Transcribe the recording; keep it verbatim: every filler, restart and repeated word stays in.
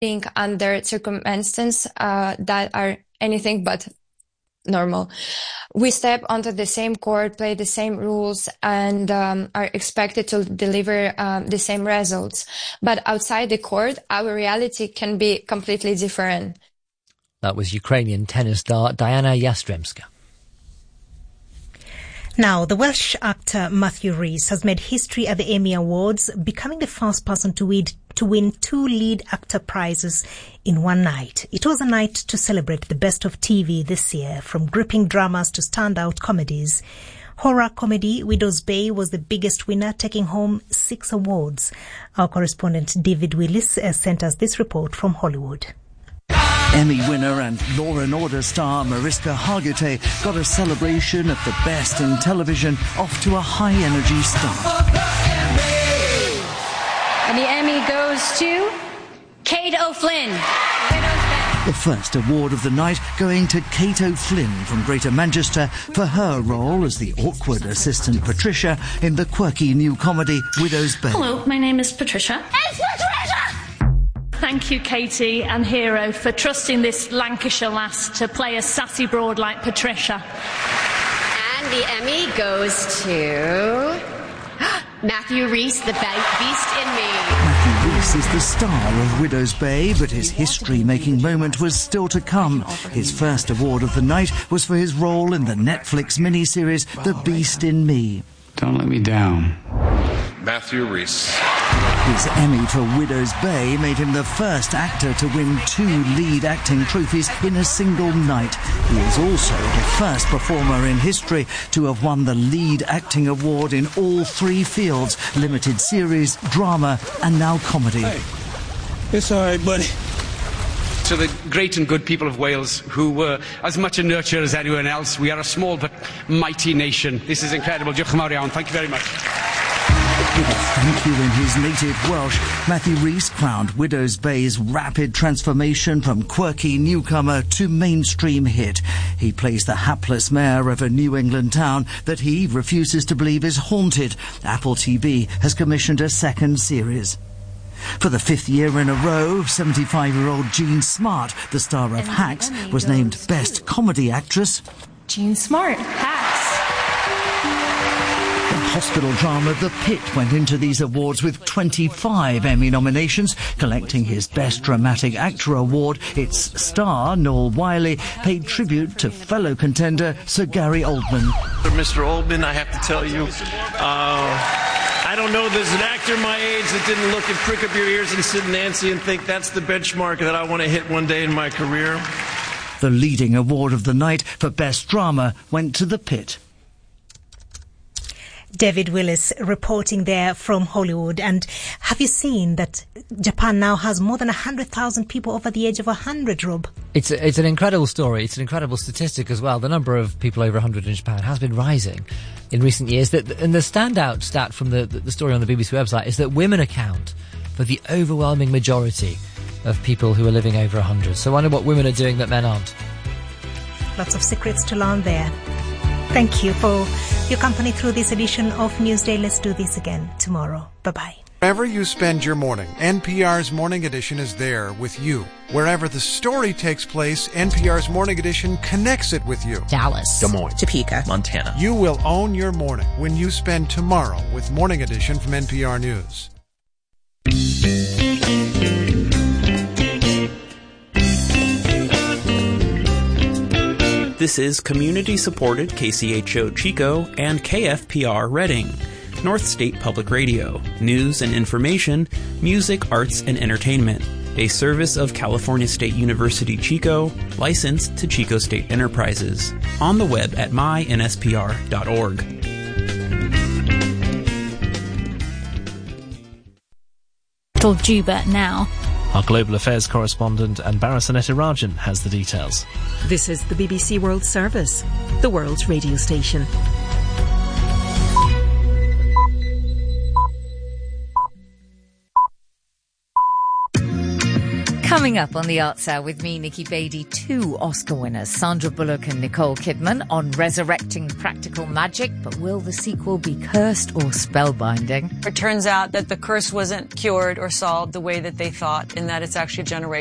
being under circumstances uh, that are anything but normal. We step onto the same court, play the same rules, and um, are expected to deliver um, the same results. But outside the court, our reality can be completely different. That was Ukrainian tennis star Diana Yastremska. Now, the Welsh actor Matthew Rhys has made history at the Emmy Awards, becoming the first person to win, to win two lead actor prizes in one night. It was a night to celebrate the best of T V this year, from gripping dramas to standout comedies. Horror comedy Widow's Bay was the biggest winner, taking home six awards. Our correspondent David Willis uh, sent us this report from Hollywood. Emmy winner and Law and Order star Mariska Hargitay got a celebration of the best in television off to a high-energy start. And the Emmy goes to Kate O'Flynn. The first award of the night going to Kate O'Flynn from Greater Manchester for her role as the awkward assistant Patricia in the quirky new comedy Widow's Bay. Hello, my name is Patricia. It's Patricia! Thank you, Katie and Hero, for trusting this Lancashire lass to play a sassy broad like Patricia. And the Emmy goes to Matthew Rhys, the Beast in Me. Matthew Rhys is the star of Widow's Bay, but his history-making moment was still to come. His first award of the night was for his role in the Netflix miniseries The Beast in Me. Don't let me down. Matthew Rhys. His Emmy for Widow's Bay made him the first actor to win two lead acting trophies in a single night. He is also the first performer in history to have won the lead acting award in all three fields: limited series, drama, and now comedy. Hey, it's all right, buddy. To the great and good people of Wales, who were as much a nurture as anyone else, we are a small but mighty nation. This is incredible. Diolch yn fawr iawn. Thank you very much. With a thank you in his native Welsh, Matthew Rhys crowned Widow's Bay's rapid transformation from quirky newcomer to mainstream hit. He plays the hapless mayor of a New England town that he refuses to believe is haunted. Apple T V has commissioned a second series. For the fifth year in a row, seventy-five-year-old Jean Smart, the star of Hacks, was named Best Comedy Actress. Jean Smart, Hacks. Hospital drama The Pit went into these awards with twenty-five Emmy nominations, collecting his Best Dramatic Actor award. Its star, Noel Wiley, paid tribute to fellow contender Sir Gary Oldman. Mister Oldman, I have to tell you, uh, I don't know there's an actor my age that didn't look and prick up your ears and Sid and Nancy and think that's the benchmark that I want to hit one day in my career. The leading award of the night for Best Drama went to The Pit. David Willis reporting there from Hollywood. And have you seen that Japan now has more than one hundred thousand people over the age of one hundred, Rob? It's a, it's an incredible story. It's an incredible statistic as well. The number of people over one hundred in Japan has been rising in recent years. That, and the standout stat from the, the story on the B B C website is that women account for the overwhelming majority of people who are living over one hundred. So I wonder what women are doing that men aren't. Lots of secrets to learn there. Thank you for your company through this edition of Newsday. Let's do this again tomorrow. Bye-bye. Wherever you spend your morning, N P R's Morning Edition is there with you. Wherever the story takes place, N P R's Morning Edition connects it with you. Dallas, Des Moines, Topeka, Montana. You will own your morning when you spend tomorrow with Morning Edition from N P R News. This is community-supported K C H O Chico and K F P R Reading, North State Public Radio, news and information, music, arts, and entertainment. A service of California State University Chico, licensed to Chico State Enterprises. On the web at my N S P R dot org. Of Juba now. Our global affairs correspondent Anbara Sanetirajan has the details. This is the B B C World Service, the world's radio station. Coming up on the Arts Hour with me, Nikki Beattie, two Oscar winners, Sandra Bullock and Nicole Kidman, on resurrecting practical magic. But will the sequel be cursed or spellbinding? It turns out that the curse wasn't cured or solved the way that they thought, and that it's actually generational.